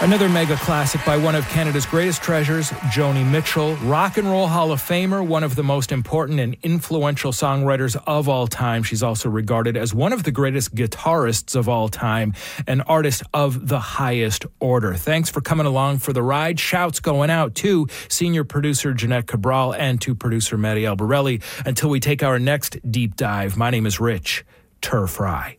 Another mega classic by one of Canada's greatest treasures, Joni Mitchell, Rock and Roll Hall of Famer, one of the most important and influential songwriters of all time. She's also regarded as one of the greatest guitarists of all time, an artist of the highest order. Thanks for coming along for the ride. Shouts going out to senior producer Jeanette Cabral and to producer Maddie Albarelli. Until we take our next deep dive, my name is Rich Fry.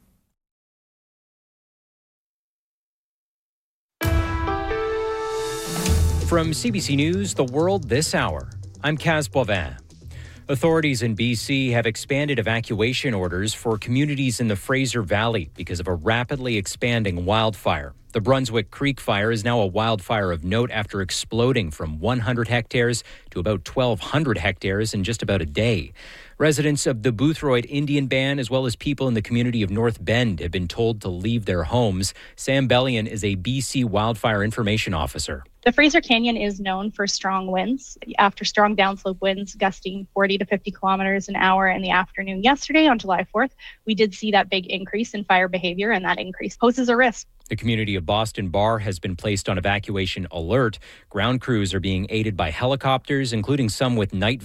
From CBC News, The World This Hour, I'm Kaz Boivin. Authorities in BC have expanded evacuation orders for communities in the Fraser Valley because of a rapidly expanding wildfire. The Brunswick Creek fire is now a wildfire of note after exploding from 100 hectares to about 1,200 hectares in just about a day. Residents of the Boothroyd Indian Band, as well as people in the community of North Bend, have been told to leave their homes. Sam Bellion is a BC Wildfire Information Officer. The Fraser Canyon is known for strong winds. After strong downslope winds gusting 40 to 50 kilometers an hour in the afternoon yesterday on July 4th, we did see that big increase in fire behavior, and that increase poses a risk. The community of Boston Bar has been placed on evacuation alert. Ground crews are being aided by helicopters, including some with night